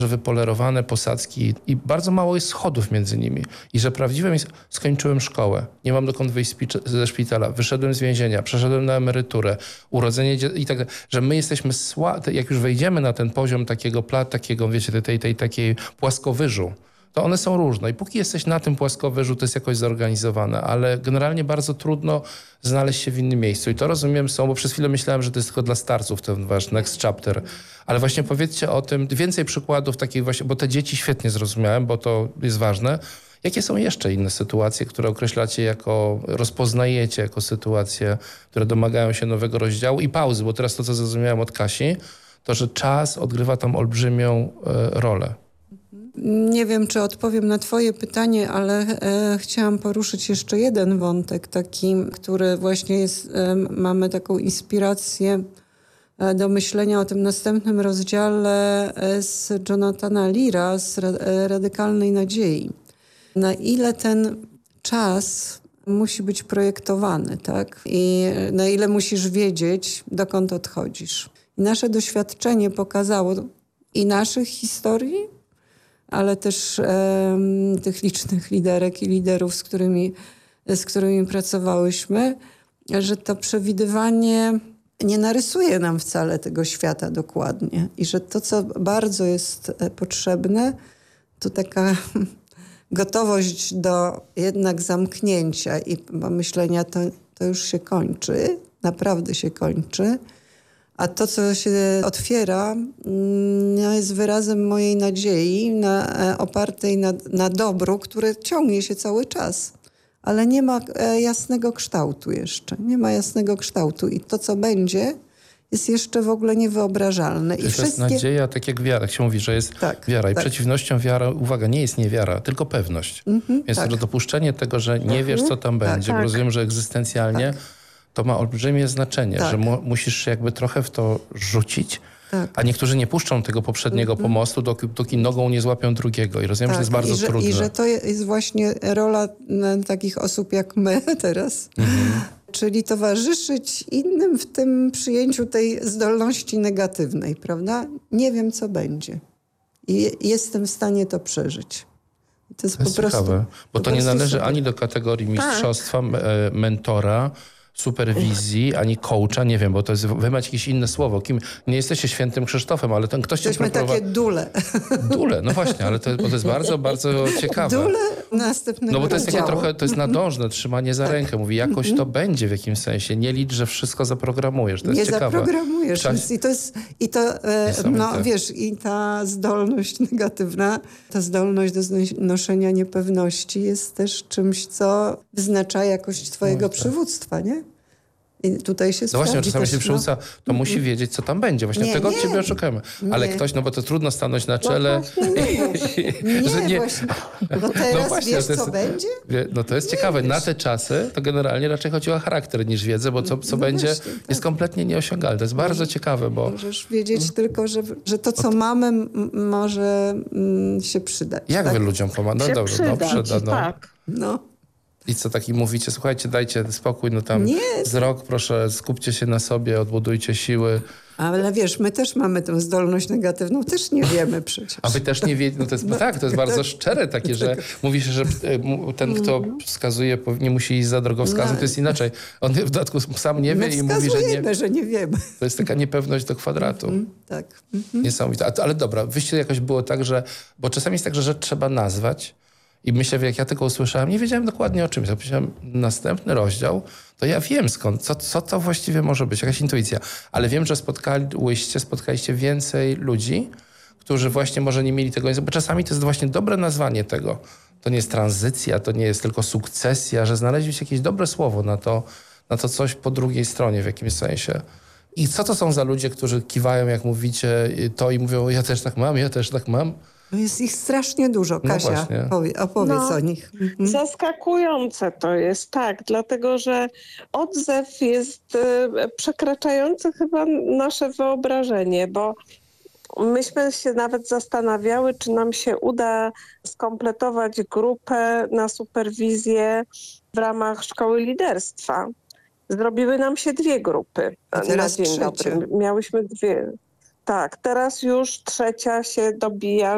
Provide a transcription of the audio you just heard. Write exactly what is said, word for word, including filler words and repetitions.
że wypolerowane posadzki i bardzo mało jest schodów między nimi. I że prawdziwym jest, skończyłem szkołę, nie mam dokąd wyjść ze szpitala, wyszedłem z więzienia, przeszedłem na emeryturę, urodzenie i tak dalej. Że my jesteśmy słabi, jak już wejdziemy na ten poziom takiego plat, takiego, wiecie, tej, tej, tej takiej płaskowyżu, to one są różne. I póki jesteś na tym płaskowyżu, to jest jakoś zorganizowane, ale generalnie bardzo trudno znaleźć się w innym miejscu. I to rozumiem są, bo przez chwilę myślałem, że to jest tylko dla starców ten wasz next chapter. Ale właśnie powiedzcie o tym, więcej przykładów takich właśnie, bo te dzieci świetnie zrozumiałem, bo to jest ważne. Jakie są jeszcze inne sytuacje, które określacie jako, rozpoznajecie jako sytuacje, które domagają się nowego rozdziału i pauzy? Bo teraz to, co zrozumiałem od Kasi, to, że czas odgrywa tam olbrzymią e, rolę. Nie wiem, czy odpowiem na twoje pytanie, ale e, chciałam poruszyć jeszcze jeden wątek taki, który właśnie jest, e, mamy taką inspirację e, do myślenia o tym następnym rozdziale e, z Jonathana Leara, z ra, e, Radykalnej Nadziei. Na ile ten czas musi być projektowany, tak? I na ile musisz wiedzieć, dokąd odchodzisz. I nasze doświadczenie pokazało i naszych historii, ale też e, tych licznych liderek i liderów, z którymi, z którymi pracowałyśmy, że to przewidywanie nie narysuje nam wcale tego świata dokładnie. I że to, co bardzo jest potrzebne, to taka gotowość do jednak zamknięcia i pomyślenia, to, to już się kończy, naprawdę się kończy. A to, co się otwiera, no, jest wyrazem mojej nadziei na, opartej na, na dobru, które ciągnie się cały czas. Ale nie ma jasnego kształtu jeszcze. Nie ma jasnego kształtu. I to, co będzie, jest jeszcze w ogóle niewyobrażalne. I to wszystkie... jest nadzieja, tak jak wiara. Jak się mówi, że jest tak, wiara. I tak. przeciwnością wiara, uwaga, nie jest niewiara, tylko pewność. Mm-hmm, Więc tak. to dopuszczenie tego, że nie wiesz, co tam będzie, tak, bo rozumiem, że egzystencjalnie tak. to ma olbrzymie znaczenie, tak. że mu, musisz się jakby trochę w to rzucić, tak. a niektórzy nie puszczą tego poprzedniego mm-hmm. pomostu, dopóki, dopóki nogą nie złapią drugiego. I rozumiem, tak. że to jest bardzo I że, trudne. I że to jest właśnie rola takich osób jak my teraz. Mm-hmm. Czyli towarzyszyć innym w tym przyjęciu tej zdolności negatywnej, prawda? Nie wiem, co będzie. I jestem w stanie to przeżyć. To jest, to jest po prostu ciekawe, bo to nie należy super. ani do kategorii mistrzostwa, tak. mentora, superwizji, ani coacha, nie wiem, bo to jest, wy macie jakieś inne słowo. Kim, nie jesteście świętym Krzysztofem, ale ten ktoś... Jesteśmy proprowa... takie dule. Dule, no właśnie, ale to, bo to jest bardzo, bardzo ciekawe. Dule następnego No bo to jest rozdziału. takie trochę, to jest nadążne trzymanie za tak. rękę. Mówi, jakoś to będzie w jakimś sensie. Nie licz, że wszystko zaprogramujesz. To jest nie ciekawe. zaprogramujesz. Czasie... I to jest, i to, e, no wiesz, i ta zdolność negatywna, ta zdolność do znoszenia niepewności jest też czymś, co wyznacza jakość twojego no, tak. przywództwa, nie? I tutaj się no właśnie, czasami się przywódca, no. to musi wiedzieć, co tam będzie. Właśnie nie, tego nie. od ciebie oczekujemy. Ale nie. ktoś, no bo to trudno stanąć na czele. No nie, że nie. Właśnie. Bo teraz no właśnie, wiesz, jest, co będzie? No to jest nie ciekawe. Wiesz. Na te czasy to generalnie raczej chodzi o charakter niż wiedzę, bo co, co no będzie właśnie, tak. jest kompletnie nieosiągalne. To jest bardzo ciekawe, bo... Możesz wiedzieć hmm. tylko, że, że to, co Od... mamy, m- może m- się przydać. Jak tak? wy ludziom pomagacie? No dobrze, przyda, no przyda. No. Tak. No. I co taki mówicie, słuchajcie, dajcie spokój, no tam nie. z rok, proszę, skupcie się na sobie, odbudujcie siły. Ale wiesz, my też mamy tę zdolność negatywną, też nie wiemy przecież. A wy też nie wiecie, no to jest, no tak, to jest bardzo szczere takie, że mówi się, że ten, kto wskazuje, nie musi iść za drogowskazem, no. to jest inaczej. On w dodatku sam nie wie my i mówi, że nie, że nie wiemy. To jest taka niepewność do kwadratu. Mm, tak. Mm-hmm. Niesamowite. Ale dobra, wyjście jakoś było tak, że, bo czasami jest tak, że rzecz trzeba nazwać. I myślę, jak ja tylko usłyszałem, nie wiedziałem dokładnie o czym. Ja powiedziałem, następny rozdział, to ja wiem skąd, co, co to właściwie może być, jakaś intuicja. Ale wiem, że spotkaliście, spotkaliście więcej ludzi, którzy właśnie może nie mieli tego, bo czasami to jest właśnie dobre nazwanie tego. To nie jest tranzycja, to nie jest tylko sukcesja, że znaleźliście jakieś dobre słowo na to, na to coś po drugiej stronie w jakimś sensie. I co to są za ludzie, którzy kiwają, jak mówicie to i mówią, ja też tak mam, ja też tak mam? Jest ich strasznie dużo. Kasia, no opowie, opowiedz no, o nich. Mhm. Zaskakujące to jest, tak, dlatego że odzew jest y, przekraczający chyba nasze wyobrażenie, bo myśmy się nawet zastanawiały, czy nam się uda skompletować grupę na superwizję w ramach Szkoły Liderstwa. Zrobiły nam się dwie grupy na dzień dobry. Miałyśmy dwie. Tak, teraz już trzecia się dobija,